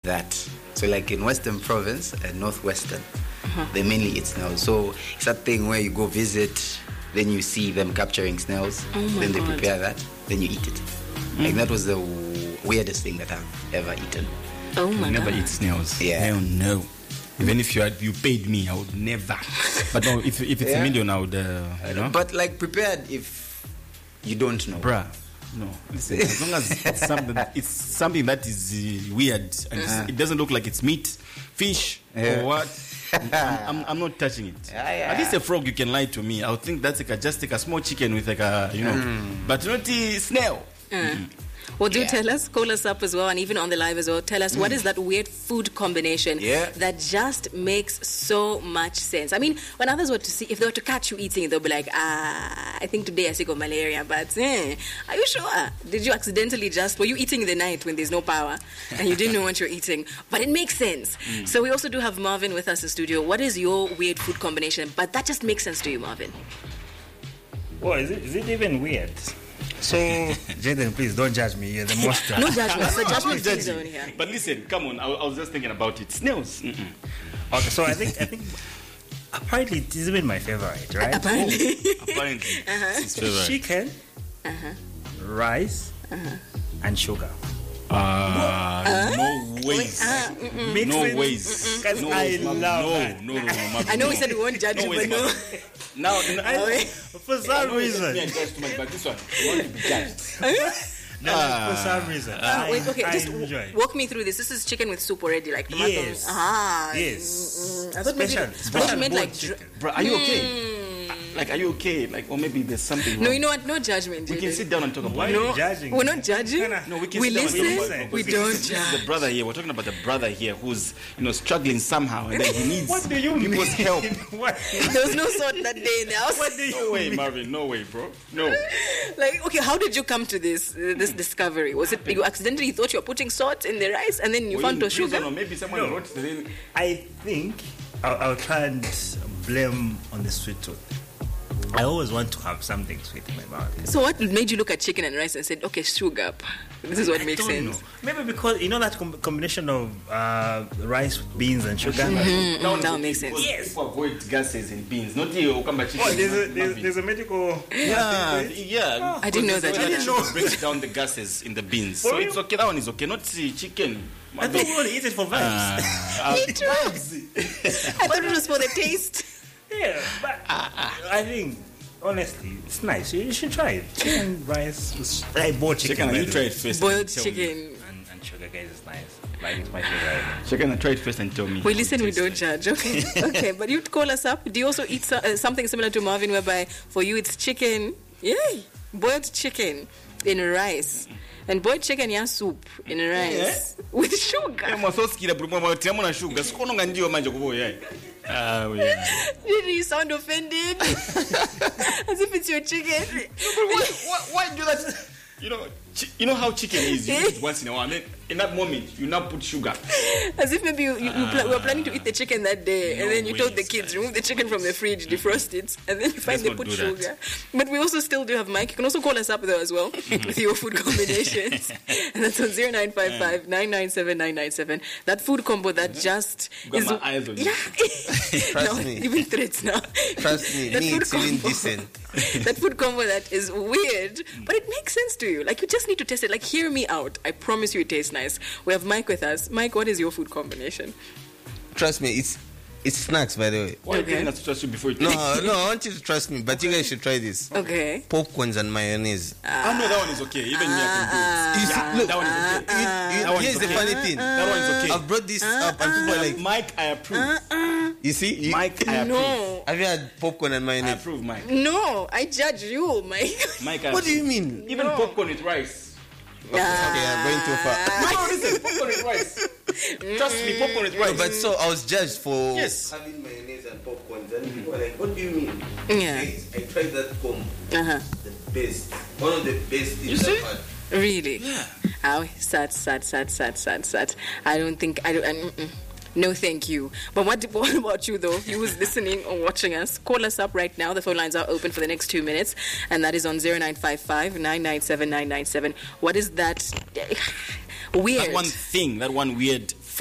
that. So like in Western Province and Northwestern, they mainly eat snails. So it's that thing where you go visit, then you see them capturing snails, then they prepare that, then you eat it. Like that was the weirdest thing that I've ever eaten. Oh my Never God. eat snails. Yeah. Hell no. Even if you paid me, I would never. But no, if it's a million, I would. You know. But like prepared if you don't know. Bruh, no. Listen, as long as it's something that is weird and it doesn't look like it's meat, fish, or what, I'm not touching it. At least a frog, you can lie to me. I would think that's like just like a small chicken with like a, but not a snail. Well, do tell us, call us up as well, and even on the live as well. Tell us what is that weird food combination that just makes so much sense. I mean, when others were to see, if they were to catch you eating, they'll be like, I think today I sick of malaria, but are you sure? Did you accidentally were you eating in the night when there's no power and you didn't know what you're eating? But it makes sense. So we also do have Marvin with us in studio. What is your weird food combination? But that just makes sense to you, Marvin. Well, is it even weird? So, Jaden, please don't judge me. You're the most. No judgment. So judgment I'm is over here. But listen, come on. I was just thinking about it. Snails. Okay, so I think apparently it is even my favorite, right? Apparently. Apparently, it's his favorite. Chicken, rice, and sugar. No ways. No ways. Because No I ways, Marvin. love that. No. I know we said we won't judge you, ways, but no. Marvin. Now, For some reason. Me and judge too much, but this one, you want to be judged. For some reason. Wait, okay, I just enjoy. walk me through this. This is chicken with soup already, like tomatoes. Yes. Yes. I thought maybe Special you meant boiled like. chicken. Bro, are you okay? Like, are you okay? Like, or maybe there's something wrong. No, you know what? No judgment. We can Jaden. sit down and talk about Why it. are you judging? We're not judging. No, we can We sit down and talk listen. about it. We Because don't this is judge. the brother here. We're talking about the brother here who's, struggling somehow, and then he needs What do you people's mean? help. What? There was no salt that day in the house. What do you No way, mean? Marvin. No way, bro. No. Like, okay, how did you come to this discovery? Was it you accidentally thought you were putting salt in the rice and then you found the sugar? Or maybe someone No. wrote the name. I think I'll try and blame on the sweet tooth. I always want to have something sweet in my mouth. So what made you look at chicken and rice and said, okay, sugar? This is what makes Don't sense. know. Maybe because that combination of rice, beans, and sugar. That makes sense. Yes. People avoid gases in beans. Not the okamba chicken. Oh, there's a medical. Yeah. I didn't know that. I didn't know. know. Breaks down the gases in the beans. For So real? it's okay. That one is okay. Not the chicken. I thought we only eat it for vibes. Me too. I thought it was for the taste. Yeah, but I think honestly, it's nice. You should try it. Chicken, rice. I bought chicken. Chicken, by you the try way. it first. Boiled and tell me. chicken. And sugar, guys, is nice. Like it's my favorite. Chicken, try it first and tell me. We listen, we don't judge. Okay. Okay, but you'd call us up. Do you also eat something similar to Marvin, whereby for you it's chicken, boiled chicken in rice, and boiled chicken soup in rice with sugar? Mwasosikira bro tiamo na sugar. Sikononga ndio manje kuboya. Did you sound offended? As if it's your chicken. Why do that? You know how chicken is. You eat once in a while. And then in that moment, you now put sugar. As if maybe we were planning to eat the chicken that day, and then you told the ways, kids, remove the chicken from the fridge, defrost it, and then you find Let's they not put do sugar. that. But we also still do have Mike. You can also call us up though as well with your food combinations. And that's on 0955 997 997. That food combo that just Got my eyes on you. No, me. even threats now. Trust me, That me, food it's even combo. decent. That food combo that is weird, but it makes sense to you. Like, you just need to taste it. Like, hear me out. I promise you it tastes nice. We have Mike with us. Mike, what is your food combination? Trust me, it's snacks, by the way. Why are you Okay. telling us to trust you before you No, taste? I want you to trust me, but you guys should try this. Okay. Popcorns and mayonnaise. I know that one is okay. Even me, I can do it. You see, look, that one is okay. That one here's is the okay. funny thing. That one is okay. I've brought this up and people are like, Mike, I approve. you see? Mike, I approve. No. Have you had popcorn and I mayonnaise? approve, Mike. No, I judge you, Mike. Mike, I What do you approve. mean? Even popcorn with rice. Okay, I'm going too far. No, listen, popcorn with rice. Trust me, popcorn with rice. No, but so I was judged for Yes. having mayonnaise and popcorn. And people were like, what do you mean? Yeah. I tried that combo. Uh-huh. The best. One of the best things see? I've had. Really? Yeah. Oh, sad. I don't think, no, thank you. But what about you, though? You who's listening or watching us, call us up right now. The phone lines are open for the next 2 minutes, and that is on 0955 997 997. What is that weird? That one thing, that one weird